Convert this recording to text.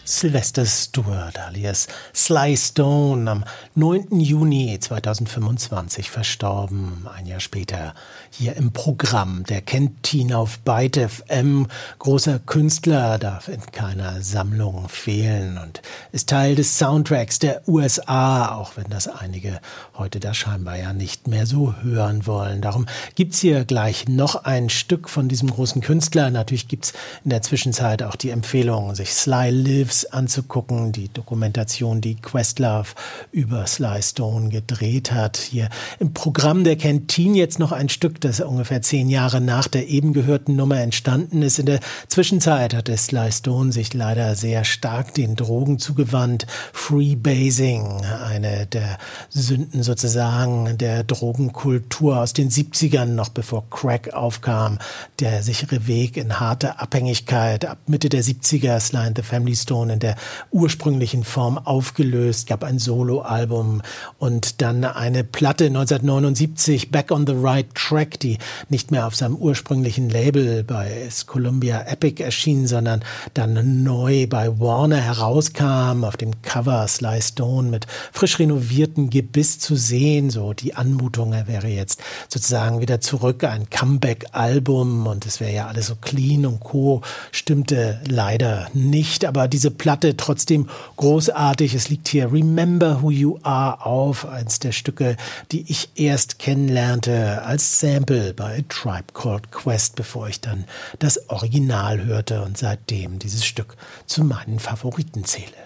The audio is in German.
Sylvester Stewart alias Sly Stone, am 9. Juni 2025 verstorben, ein Jahr später hier im Programm. Der kennt ihn auf Byte FM, großer Künstler, darf in keiner Sammlung fehlen und ist Teil des Soundtracks der USA, auch wenn das einige heute da scheinbar ja nicht mehr so hören wollen. Darum gibt's hier gleich noch ein Stück von diesem großen Künstler. Natürlich gibt's in der Zwischenzeit auch die Empfehlung, sich Sly Lives anzugucken, die Dokumentation, die Questlove über Sly Stone gedreht hat. Hier im Programm der Canteen jetzt noch ein Stück, das ungefähr 10 Jahre nach der eben gehörten Nummer entstanden ist. In der Zwischenzeit hatte Sly Stone sich leider sehr stark den Drogen zugewandt. Freebasing, eine der Sünden sozusagen der Drogenkultur aus den 70ern, noch bevor Crack aufkam, der sichere Weg in harte Abhängigkeit. Ab Mitte der 70er Sly and the Family Stone in der ursprünglichen Form aufgelöst, gab ein Soloalbum und dann eine Platte 1979, Back on the Right Track, die nicht mehr auf seinem ursprünglichen Label bei Columbia Epic erschien, sondern dann neu bei Warner herauskam, auf dem Cover Sly Stone mit frisch renoviertem Gebiss zu sehen, so die Anmutung, er wäre jetzt sozusagen wieder zurück, ein Comeback-Album und es wäre ja alles so clean und co, stimmte leider nicht, aber diese Platte trotzdem großartig. Es liegt hier Remember Who You Are auf, eins der Stücke, die ich erst kennenlernte als Sample bei Tribe Called Quest, bevor ich dann das Original hörte und seitdem dieses Stück zu meinen Favoriten zähle.